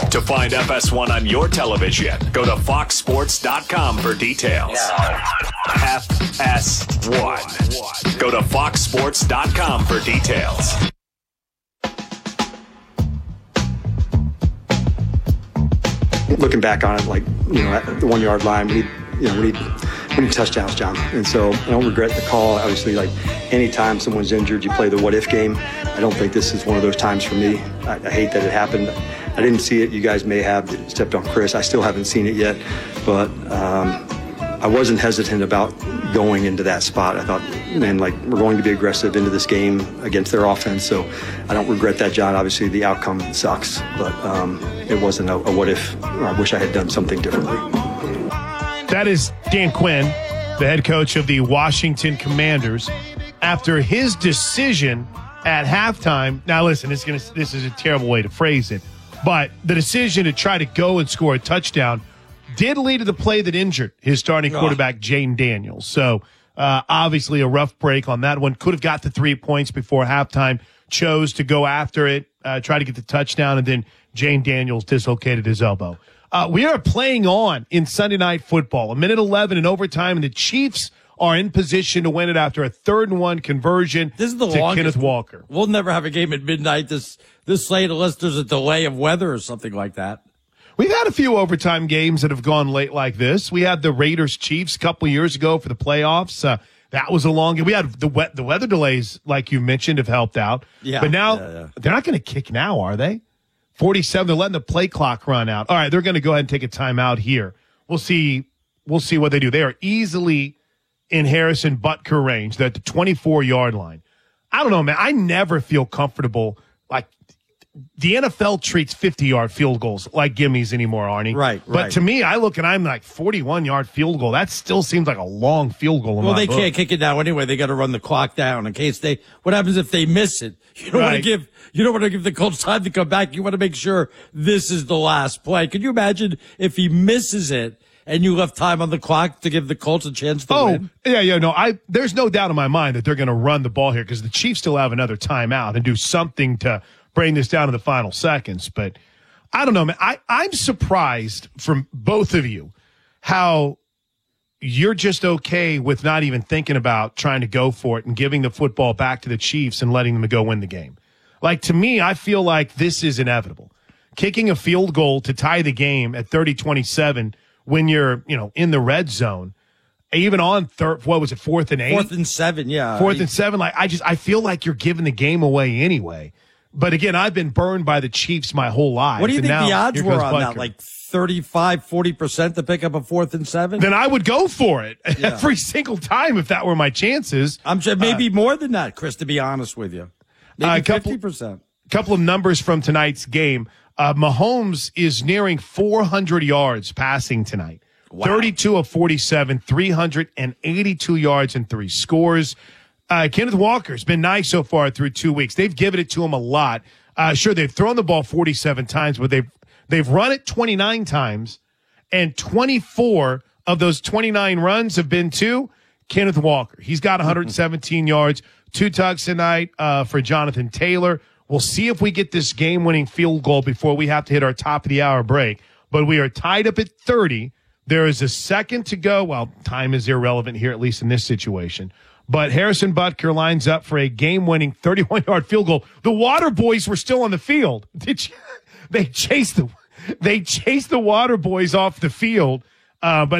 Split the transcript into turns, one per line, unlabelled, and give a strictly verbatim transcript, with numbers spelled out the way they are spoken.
To find F S one on your television, go to fox sports dot com for details. F S one. Go to fox sports dot com for details.
Looking back on it, like, you know, at the one-yard line, we need, you know, we need, we need touchdowns, John. And so I don't regret the call. Obviously, like, anytime someone's injured, you play the what-if game. I don't think this is one of those times for me. I, I hate that it happened. I didn't see it. You guys may have stepped on Chris. I still haven't seen it yet. But um, I wasn't hesitant about going into that spot. I thought, man, like, we're going to be aggressive into this game against their offense. So I don't regret that, John. Obviously, the outcome sucks. But um, it wasn't a, a what-if. I wish I had done something differently.
That is Dan Quinn, the head coach of the Washington Commanders, after his decision at halftime. Now, listen, this is, gonna, this is a terrible way to phrase it, but the decision to try to go and score a touchdown did lead to the play that injured his starting quarterback, Jaden Daniels. So, uh, obviously a rough break on that one. Could have got the three points before halftime, chose to go after it, uh, try to get the touchdown, and then Jaden Daniels dislocated his elbow. Uh, we are playing on in Sunday Night Football. A minute eleven in overtime, and the Chiefs are in position to win it after a third and one conversion
this is the
to
longest.
Kenneth Walker.
We'll never have a game at midnight this this late unless there's a delay of weather or something like that.
We've had a few overtime games that have gone late like this. We had the Raiders-Chiefs a couple years ago for the playoffs. Uh, that was a long game. We had the wet, the weather delays, like you mentioned, have helped out.
Yeah,
but now
yeah, yeah.
they're not going to kick now, are they? forty-seven, they're letting the play clock run out. All right, they're going to go ahead and take a timeout here. We'll see. We'll see what they do. They are easily in Harrison Butker range. They're at the twenty-four-yard line. I don't know, man. I never feel comfortable. Like, the N F L treats fifty-yard field goals like gimmies anymore, Arnie.
Right,
But
right.
to me, I look and I'm like, forty-one-yard field goal. That still seems like a long field goal in
Well,
my
they
book.
can't kick it now anyway. They got to run the clock down in case they. What happens if they miss it? You don't want
Right.
to give. You don't want to give the Colts time to come back. You want to make sure this is the last play. Could you imagine if he misses it and you left time on the clock to give the Colts a chance to
Oh,
win?
yeah, yeah, no, I there's no doubt in my mind that they're going to run the ball here because the Chiefs still have another timeout and do something to bring this down to the final seconds. But I don't know, man. I, I'm surprised from both of you how you're just okay with not even thinking about trying to go for it and giving the football back to the Chiefs and letting them go win the game. Like, to me, I feel like this is inevitable. Kicking a field goal to tie the game at thirty twenty-seven when you're, you know, in the red zone, even on third, what was it, fourth and eight?
Fourth and seven, yeah.
Fourth and seven. Like, I just, I feel like you're giving the game away anyway. But again, I've been burned by the Chiefs my whole life.
What do you
and
think
now,
the odds
here
were
goes
on that?
Butker.
Like thirty-five, forty percent to pick up a fourth and seven?
Then I would go for it
Yeah.
every single time if that were my chances.
I'm sure maybe
Uh,
more than that, Chris, to be honest with you. Maybe
Uh, a couple-
fifty percent.
Couple of numbers from tonight's game. Uh, Mahomes is nearing four hundred yards passing tonight.
Wow.
thirty-two of forty-seven, three hundred eighty-two yards and three scores. Uh, Kenneth Walker's been nice so far through two weeks. They've given it to him a lot. Uh, sure, they've thrown the ball forty-seven times, but they've they've run it twenty-nine times, and twenty-four of those twenty-nine runs have been to Kenneth Walker. He's got one hundred seventeen yards, two tugs tonight uh, for Jonathan Taylor. We'll see if we get this game-winning field goal before we have to hit our top-of-the-hour break. But we are tied up at thirty. There is a second to go. Well, time is irrelevant here, at least in this situation. But Harrison Butker lines up for a game-winning thirty-one-yard field goal. The Water Boys were still on the field. Did you, they chased the they chased the Water Boys off the field, uh, but